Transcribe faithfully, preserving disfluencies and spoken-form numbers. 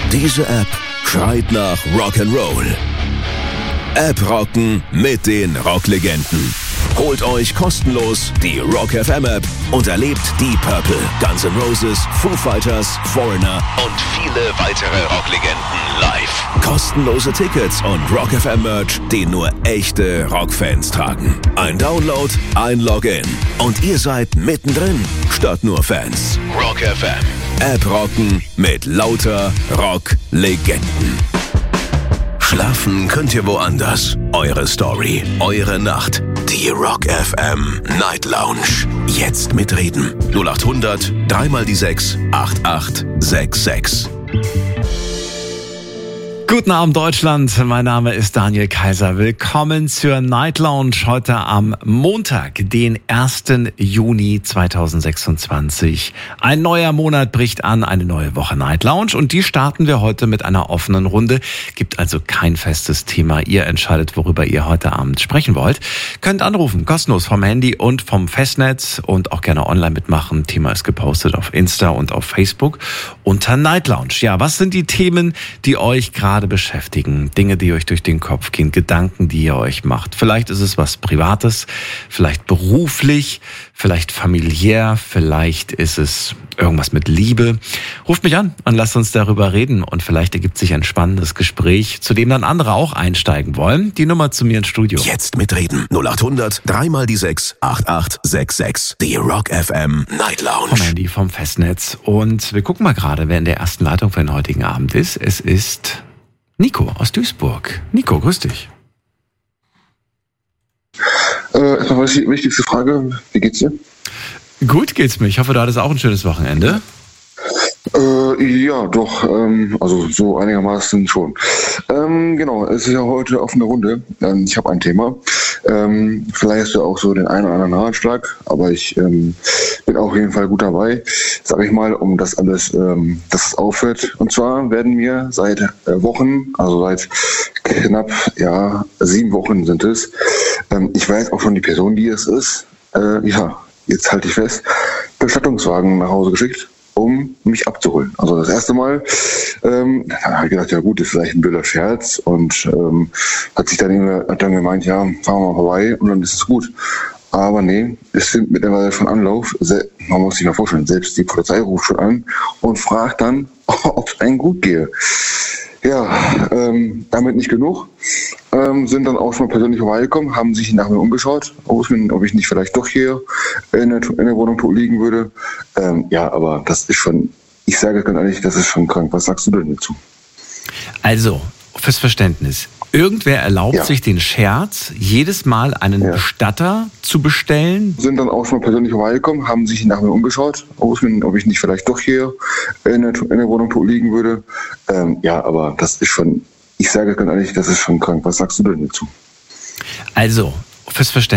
Diese App schreit nach Rock'n'Roll. App rocken mit den Rocklegenden. Holt euch kostenlos die Rock F M App und erlebt die Purple, Guns N' Roses, Foo Fighters, Foreigner und viele weitere Rocklegenden live. Kostenlose Tickets und Rock F M Merch, den nur echte Rockfans tragen. Ein Download, ein Login und ihr seid mittendrin, statt nur Fans. Rock F M. App rocken mit lauter Rocklegenden. Schlafen könnt ihr woanders. Eure Story, eure Nacht. Die Rock F M Night Lounge. Jetzt mitreden. null acht hundert, dreimal die sechs, acht acht sechs sechs. Guten Abend Deutschland, mein Name ist Daniel Kaiser. Willkommen zur Night Lounge heute am Montag, den ersten Juni zweitausendsechsundzwanzig. Ein neuer Monat bricht an, eine neue Woche Night Lounge und die starten wir heute mit einer offenen Runde. Gibt also kein festes Thema. Ihr entscheidet, worüber ihr heute Abend sprechen wollt. Könnt anrufen, kostenlos vom Handy und vom Festnetz und auch gerne online mitmachen. Thema ist gepostet auf Insta und auf Facebook unter Night Lounge. Ja, was sind die Themen, die euch gerade beschäftigen, Dinge, die euch durch den Kopf gehen, Gedanken, die ihr euch macht. Vielleicht ist es was Privates, vielleicht beruflich, vielleicht familiär, vielleicht ist es irgendwas mit Liebe. Ruft mich an und lasst uns darüber reden und vielleicht ergibt sich ein spannendes Gespräch, zu dem dann andere auch einsteigen wollen. Die Nummer zu mir ins Studio. Jetzt mitreden. null acht hundert, dreimal die sechs, acht acht sechs sechs. Die Rock F M Night Lounge. Vom Handy, vom Festnetz. Und wir gucken mal gerade, wer in der ersten Leitung für den heutigen Abend ist. Es ist Nico aus Duisburg. Nico, grüß dich. Äh, erstmal die wichtigste Frage, wie geht's dir? Gut geht's mir. Ich hoffe, du hattest auch ein schönes Wochenende. Äh, ja, doch, ähm, also so einigermaßen schon. Ähm, genau, es ist ja heute offene Runde. Ähm, ich habe ein Thema. Ähm, vielleicht hast du auch so den einen oder anderen Ratschlag, aber ich ähm, bin auf jeden Fall gut dabei, sage ich mal, um das alles, ähm, dass es aufhört. Und zwar werden mir seit äh, Wochen, also seit knapp ja sieben Wochen sind es, ähm, ich weiß auch schon die Person, die es ist, äh, ja, jetzt halte ich fest, Bestattungswagen nach Hause geschickt, um mich abzuholen. Also das erste Mal, ähm, dann habe ich gedacht, ja gut, das ist vielleicht ein blöder Scherz und ähm, hat sich dann, hat dann gemeint, ja, fahren wir mal vorbei und dann ist es gut. Aber nee, es sind mittlerweile schon Anlauf, man muss sich mal vorstellen, selbst die Polizei ruft schon an und fragt dann, ob es einem gut gehe. Ja, ähm, damit nicht genug, ähm, sind dann auch schon mal persönlich vorbeigekommen, haben sich nach mir umgeschaut, ob ich nicht vielleicht doch hier in der, in der Wohnung tot liegen würde. Ähm, ja, aber das ist schon, ich sage ganz ehrlich, das ist schon krank. Was sagst du denn dazu? Also, fürs Verständnis. Irgendwer erlaubt ja. sich den Scherz, jedes Mal einen ja. Bestatter zu bestellen? Sind dann auch schon mal persönlich vorbeigekommen, haben sich nach mir umgeschaut, ob ich nicht vielleicht doch hier in der, in der Wohnung tot liegen würde. Ähm, ja, aber das ist schon, ich sage ganz ehrlich, das ist schon krank. Was sagst du denn dazu? Also, fürs Verständnis.